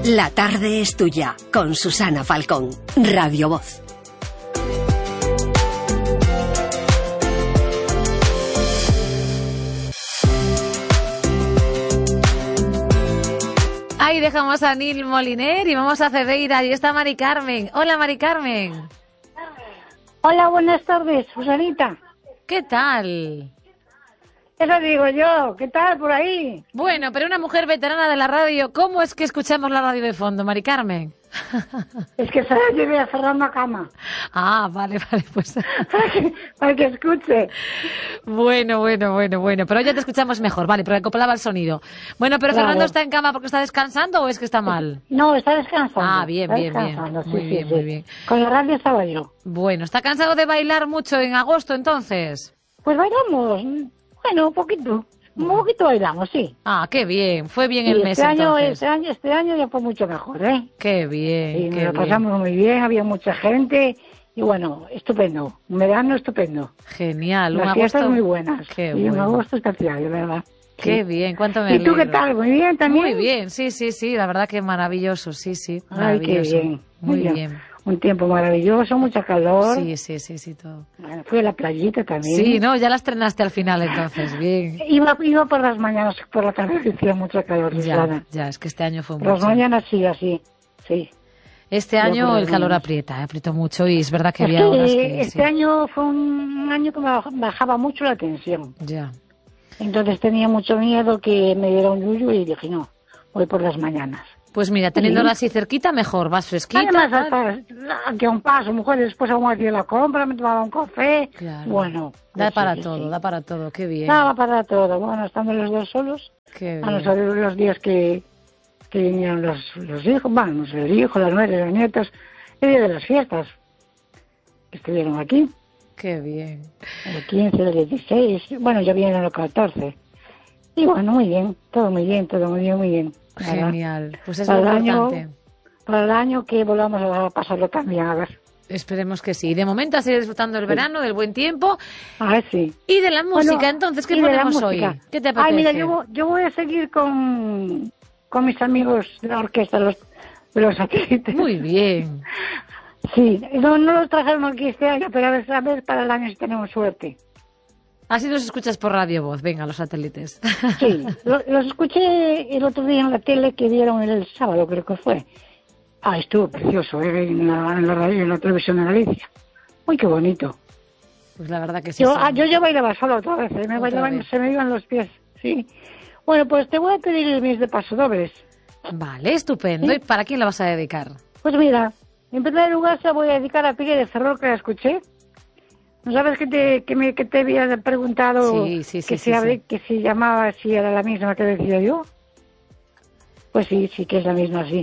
La tarde es tuya, con Susana Falcón, Radio Voz. Ahí dejamos a Nil Moliner y vamos a Cedeira. Y está Mari Carmen. Hola, Mari Carmen. Hola, buenas tardes, Susanita. ¿Qué tal? Eso digo yo, ¿qué tal por ahí? Bueno, pero una mujer veterana de la radio, ¿cómo es que escuchamos la radio de fondo, Mari Carmen? Es que se la llevé a Fernando a cama. Ah, vale, pues... para que escuche. Bueno, pero ya te escuchamos mejor, vale, pero acoplaba el sonido. Bueno, pero Claro. ¿Fernando está en cama porque está descansando o es que está mal? No, está descansando. Ah, bien. Muy bien. Con la radio estaba yo. Bueno, ¿está cansado de bailar mucho en agosto entonces? Pues bailamos, bueno, un poquito bailamos, sí. Ah, qué bien, fue bien Y el mes entonces. este año ya fue mucho mejor, ¿eh? Qué bien, Sí, qué nos lo bien. pasamos muy bien, había mucha gente y bueno, estupendo, un verano estupendo. Genial, un Las fiestas agosto muy buenas. Qué y un bueno. agosto especial, de verdad. Qué Sí. bien, cuánto me ¿Y tú qué alegro. tal? ¿Muy bien también? Muy bien, sí, la verdad que maravilloso, sí, Ay, qué maravilloso. bien. Muy bien. Un tiempo maravilloso, mucha calor. Sí, todo. Bueno, fui a la playita también. Sí, no, ya la estrenaste al final entonces, bien. Iba por las mañanas, por la tarde hacía mucha calor, Susana. Ya, es que este año fue Por las mucho. mañanas sí, así, sí. Este Ya año por el las calor mañanas. apretó mucho y es verdad que Es había horas que que este sí. año fue un año que me bajaba mucho la tensión. Ya. Entonces tenía mucho miedo que me diera un yuyu y dije, no, voy por las mañanas. Pues mira, teniéndola así cerquita, mejor, vas fresquita. Además, tal. aquí a un paso, mujer, después aún hacía la compra, me tomaba un café. Claro. Bueno. Da pues para sí, todo, sí. da para todo, qué bien. Daba para todo. Bueno, estando los dos solos, Qué a no bien. ser los días que vinieron los hijos, bueno, los hijos, las nueras, los nietos, el día de las fiestas, que estuvieron aquí, Qué bien. el 15, el 16, bueno, ya vienen los 14. Y bueno, muy bien, muy bien, muy bien. la verdad. Genial. Pues es Para lo el año- importante. Para el año que volvamos a pasarlo también, a ver. Esperemos que sí. De momento a seguir disfrutando del verano, del buen tiempo A ver si. y de la música. Bueno, Entonces, ¿qué y de la ponemos hoy? música. ¿Qué te apetece? Ay, mira, yo voy a seguir con mis amigos de la orquesta, de los satélites. Muy bien. Sí, no los trajeron aquí este año, pero a ver para el año si tenemos suerte. Así nos escuchas por Radio Voz. Venga, los satélites. Sí, los escuché el otro día en la tele que dieron el sábado, creo que fue. Ah, estuvo precioso, en la radio, en la televisión de Galicia. Uy, qué bonito. Pues la verdad que sí. Yo ya bailaba sola otra vez, Vez. se me iban los pies, sí. Bueno, pues te voy a pedir el mis de pasodobles. Vale, estupendo. ¿Sí? ¿Y para quién la vas a dedicar? Pues mira, en primer lugar se la voy a dedicar a Pille de Ferrol, que la escuché. ¿No sabes que te había preguntado Sí, que si llamaba, si era la misma que decía yo? Pues sí que es la misma, sí.